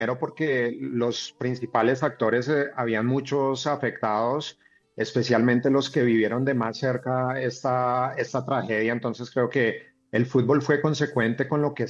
Primero porque los principales actores, habían muchos afectados, especialmente los que vivieron de más cerca esta tragedia. Entonces creo que el fútbol fue consecuente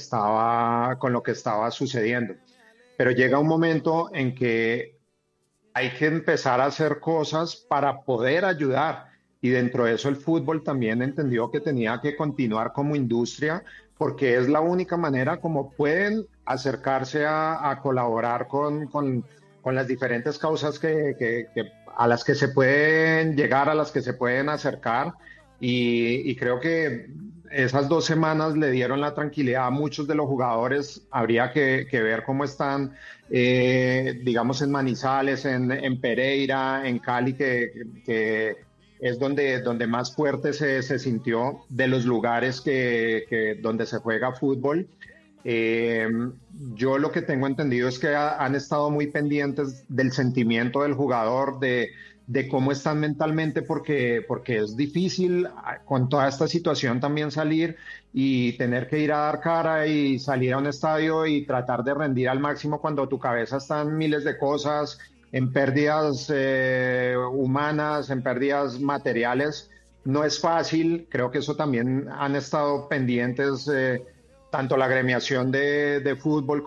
con lo que estaba sucediendo. Pero llega un momento en que hay que empezar a hacer cosas para poder ayudar. Y dentro de eso el fútbol también entendió que tenía que continuar como industria porque es la única manera como pueden acercarse a colaborar con las diferentes causas a las que se pueden llegar, a las que se pueden acercar. Y creo que esas 2 semanas le dieron la tranquilidad a muchos de los jugadores. Habría que ver cómo están, digamos, en Manizales, en Pereira, en Cali, que es donde más fuerte se sintió de los lugares donde se juega fútbol. Eh, yo lo que tengo entendido es que han estado muy pendientes del sentimiento del jugador, de cómo están mentalmente, porque es difícil con toda esta situación también salir y tener que ir a dar cara y salir a un estadio y tratar de rendir al máximo cuando tu cabeza está en miles de cosas, en pérdidas humanas, en pérdidas materiales. No es fácil, creo que eso también han estado pendientes. Tanto la agremiación de fútbol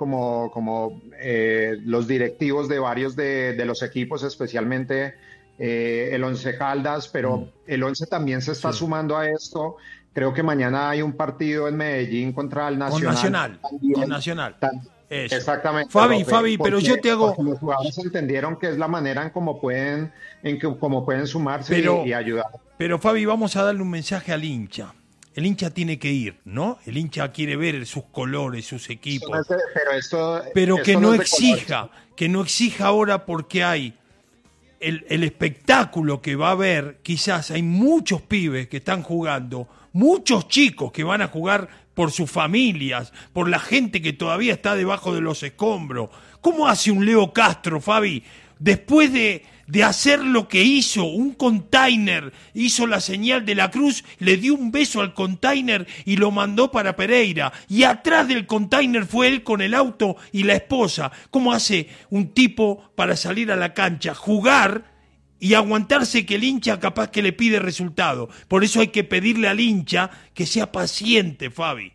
como los directivos de varios de los equipos, especialmente el Once Caldas, Mm, pero el Once también se está sí. sumando a esto. Creo que mañana hay un partido en Medellín contra el Con Nacional. Nacional, con También, Nacional. tan- Eso. exactamente, Rofe, Fabi, pero yo te porque hago, los jugadores entendieron que es la manera en cómo pueden sumarse y pero, ayudar. pero Fabi, vamos a darle un mensaje al hincha. El hincha tiene que ir, ¿no? El hincha quiere ver sus colores, sus Eso no equipos, es pero pero esto no es de colores. que no exija ahora porque hay el espectáculo que va a haber, quizás hay muchos pibes que están jugando, muchos chicos que van a jugar por sus familias, por la gente que todavía está debajo de los escombros. ¿Cómo hace un Leo Castro, Fabi, después de hacer lo que hizo, un container, hizo la señal de la cruz, le dio un beso al container y lo mandó para Pereira? Y atrás del container fue él con el auto y la esposa. ¿Cómo hace un tipo para salir a la cancha, jugar y aguantarse que el hincha capaz que le pide resultado? Por eso hay que pedirle al hincha que sea paciente, Fabi.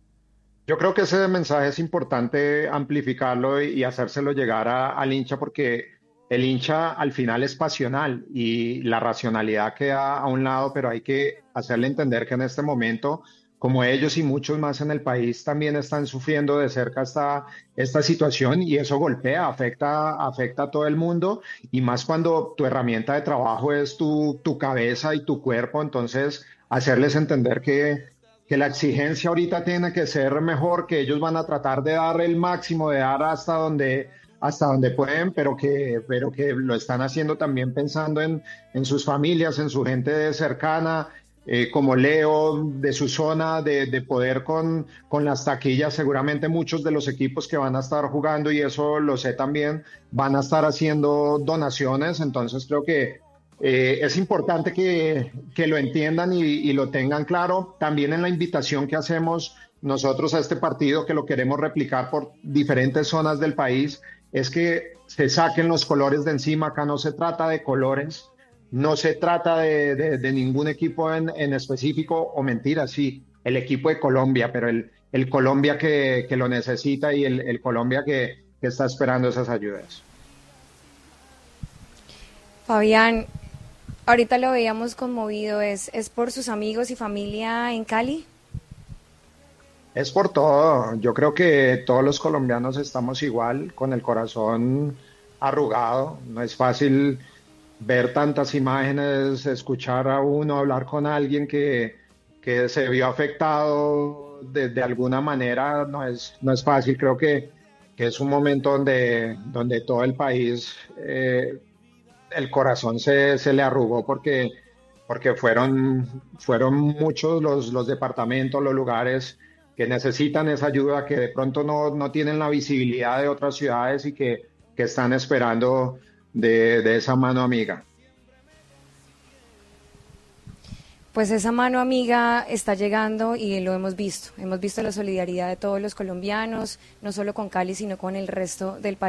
Yo creo que ese mensaje es importante amplificarlo y hacérselo llegar al hincha porque el hincha al final es pasional y la racionalidad queda a un lado, pero hay que hacerle entender que en este momento, como ellos y muchos más en el país, también están sufriendo de cerca esta situación y eso golpea, afecta a todo el mundo y más cuando tu herramienta de trabajo es tu cabeza y tu cuerpo. Entonces hacerles entender que la exigencia ahorita tiene que ser mejor, que ellos van a tratar de dar el máximo, de dar hasta donde pueden, pero que lo están haciendo también pensando en sus familias, en su gente cercana, como Leo, de su zona, de poder con las taquillas. Seguramente muchos de los equipos que van a estar jugando, y eso lo sé también, van a estar haciendo donaciones. Entonces creo que es importante que lo entiendan y lo tengan claro. También en la invitación que hacemos nosotros a este partido, que lo queremos replicar por diferentes zonas del país, es que se saquen los colores de encima. Acá no se trata de colores, no se trata de ningún equipo en específico, o mentira, sí, el equipo de Colombia, pero el Colombia que lo necesita y el Colombia que está esperando esas ayudas. Fabián, ahorita lo veíamos conmovido, ¿es por sus amigos y familia en Cali? Es por todo. Yo creo que todos los colombianos estamos igual, con el corazón arrugado. No es fácil ver tantas imágenes, escuchar a uno hablar con alguien que se vio afectado de alguna manera. No es fácil. Creo que es un momento donde todo el país, el corazón se le arrugó porque fueron muchos los departamentos, los lugares que necesitan esa ayuda, que de pronto no tienen la visibilidad de otras ciudades y que están esperando de esa mano amiga. pues esa mano amiga está llegando y lo hemos visto la solidaridad de todos los colombianos, no solo con Cali, sino con el resto del país.